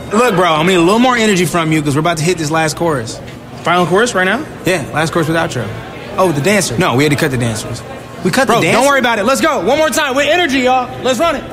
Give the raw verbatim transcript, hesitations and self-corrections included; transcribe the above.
Look, bro, I need a little more energy from you because we're about to hit this last chorus. Final chorus right now? Yeah, last chorus with outro. Oh, the dancer. No, we had to cut the dancers. We cut Bro, the dancers. don't worry about it. Let's go. One more time with energy, y'all. Let's run it.